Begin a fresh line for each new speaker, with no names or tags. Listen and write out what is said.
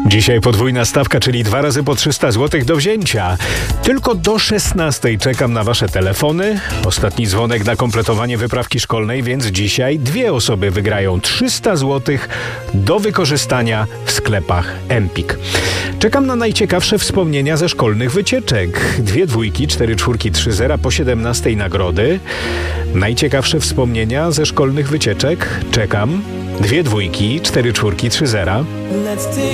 Dzisiaj podwójna stawka, czyli 2 razy po 300 zł do wzięcia. Tylko do 16 czekam na wasze telefony. Ostatni dzwonek na kompletowanie wyprawki szkolnej, więc dzisiaj 2 osoby wygrają 300 zł do wykorzystania w sklepach Empik. Czekam na najciekawsze wspomnienia ze szkolnych wycieczek. 2 dwójki, 4 czwórki, 3 zera po 17 nagrody. Najciekawsze wspomnienia ze szkolnych wycieczek. Czekam. 2 dwójki, 4 czwórki, 3 zera.